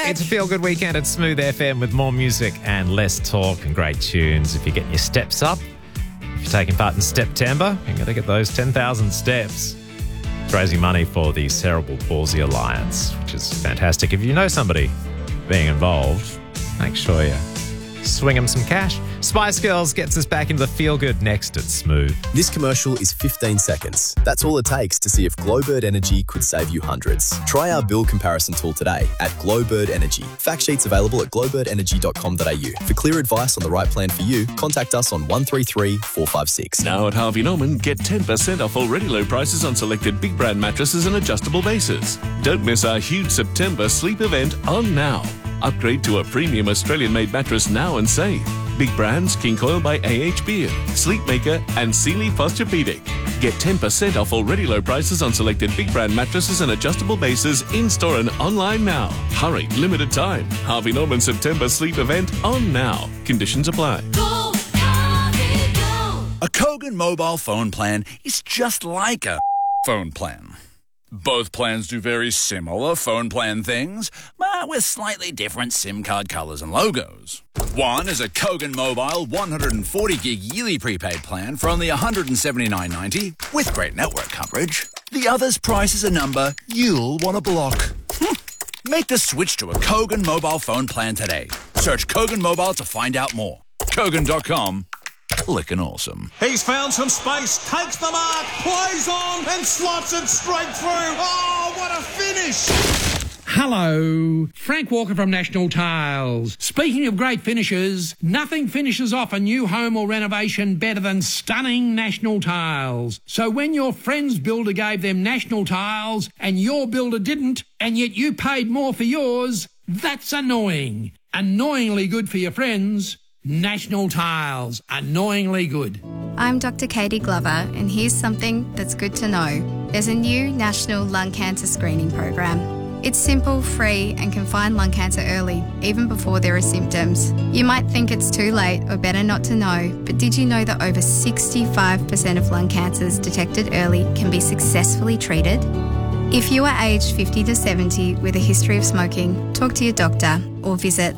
It's a feel-good weekend at Smooth FM with more music and less talk and great tunes. If you're getting your steps up, if you're taking part in September, you've got to get those 10,000 steps. It's raising money for the Cerebral Palsy Alliance, which is fantastic. If you know somebody being involved, make sure you swing them some cash. Spice Girls gets us back into the feel-good next at Smooth. This commercial is 15 seconds. That's all it takes to see if Glowbird Energy could save you hundreds. Try our bill comparison tool today at Glowbird Energy. Fact sheets available at glowbirdenergy.com.au. For clear advice on the right plan for you, contact us on 133 456. Now at Harvey Norman, get 10% off already low prices on selected big brand mattresses and adjustable bases. Don't miss our huge September sleep event on now. Upgrade to a premium Australian-made mattress now and save. Big brands King Coil by AH Beard, Sleepmaker and Sealy Posturepedic. Get 10% off already low prices on selected big brand mattresses and adjustable bases in-store and online now. Hurry, limited time. Harvey Norman September sleep event on now. Conditions apply. Go, Harvey, go. A Kogan mobile phone plan is just like a phone plan. Both plans do very similar phone plan things, but with slightly different SIM card colours and logos. One is a Kogan Mobile 140 gig yearly prepaid plan for only $179.90 with great network coverage. The other's price is a number you'll want to block. Make the switch to a Kogan mobile phone plan today. Search Kogan Mobile to find out more. Kogan.com. Lickin' awesome. He's found some space, takes the mark, plays on and slots it straight through. Oh, what a finish! Hello, Frank Walker from National Tiles. Speaking of great finishes, nothing finishes off a new home or renovation better than stunning National Tiles. So when your friend's builder gave them National Tiles and your builder didn't, and yet you paid more for yours, that's annoying. Annoyingly good for your friends. National Tiles, annoyingly good. I'm Dr. Katie Glover, and here's something that's good to know. There's a new national lung cancer screening program. It's simple, free, and can find lung cancer early, even before there are symptoms. You might think it's too late or better not to know, but did you know that over 65% of lung cancers detected early can be successfully treated? If you are aged 50 to 70 with a history of smoking, talk to your doctor or visit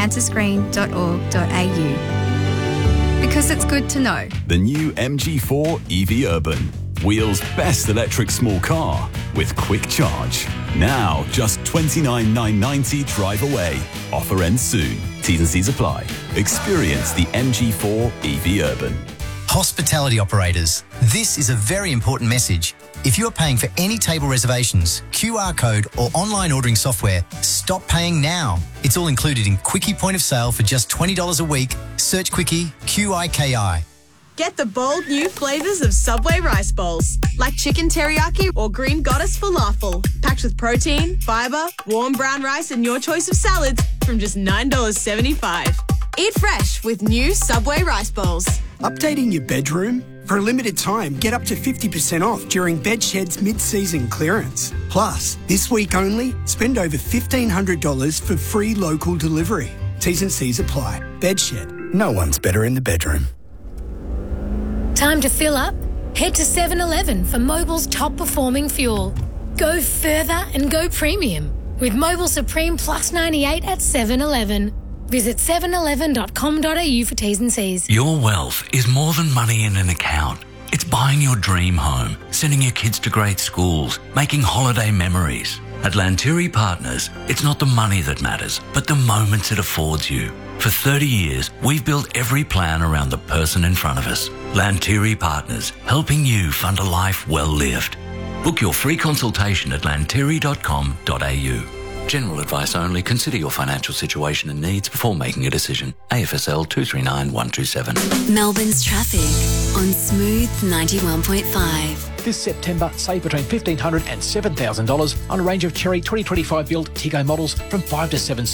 lungcancerscreen.org.au. Because it's good to know. The new MG4 EV Urban. Wheels' best electric small car with quick charge. Now just $29,990 drive away. Offer ends soon. T's and C's apply. Experience the MG4 EV Urban. Hospitality operators, this is a very important message. If you are paying for any table reservations, QR code or online ordering software, stop paying now. It's all included in Quickie Point of Sale for just $20 a week. Search Quickie, QIKI. Get the bold new flavours of Subway rice bowls, like chicken teriyaki or green goddess falafel, packed with protein, fibre, warm brown rice and your choice of salads from just $9.75. Eat fresh with new Subway rice bowls. Updating your bedroom? For a limited time, get up to 50% off during Bedshed's mid-season clearance. Plus, this week only, spend over $1,500 for free local delivery. T's and C's apply. Bedshed. No one's better in the bedroom. Time to fill up? Head to 7-Eleven for Mobil's top performing fuel. Go further and go premium with Mobil Supreme Plus 98 at 7-Eleven. Visit 711.com.au for T's and C's. Your wealth is more than money in an account. It's buying your dream home, sending your kids to great schools, making holiday memories. At Lanteri Partners, it's not the money that matters, but the moments it affords you. For 30 years, we've built every plan around the person in front of us. Lanteri Partners, helping you fund a life well lived. Book your free consultation at lanteri.com.au. General advice only. Consider your financial situation and needs before making a decision. AFSL 239127. Melbourne's traffic on Smooth 91.5. This September, save between $1,500 and $7,000 on a range of Cherry 2025 build Tiggo models from 5 to 7 seaters.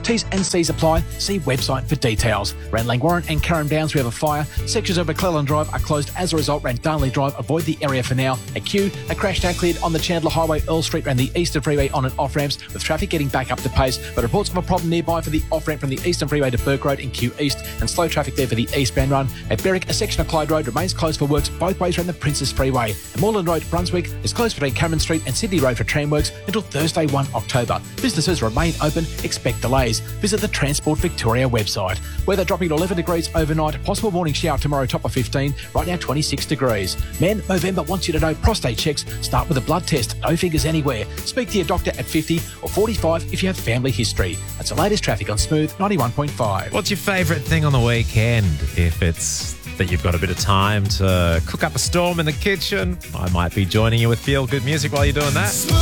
T's and C's apply. See website for details. Around Langwarrin and Carrum Downs, we have a fire. Sections of McClellan Drive are closed as a result. Around Darnley Drive, avoid the area for now. At Kew, a crash now cleared on the Chandler Highway, Earl Street, around the Eastern Freeway on and off ramps, with traffic getting back up to pace. But reports of a problem nearby for the off ramp from the Eastern Freeway to Burke Road in Kew East, and slow traffic there for the eastbound run. At Berwick, a section of Clyde Road remains closed for works both ways around the Princes Freeway. And Moreland Road, Brunswick, is closed between Cameron Street and Sydney Road for tram works until Thursday 1 October. Businesses remain open. Expect delays. Visit the Transport Victoria website. Weather dropping to 11 degrees overnight. Possible morning shower tomorrow, top of 15. Right now 26 degrees. Men, Movember wants you to know prostate checks start with a blood test. No fingers anywhere. Speak to your doctor at 50 or 45 if you have family history. That's the latest traffic on Smooth 91.5. What's your favourite thing on the weekend? If it's that you've got a bit of time to cook up a storm in the kitchen, I might be joining you with feel good music while you're doing that.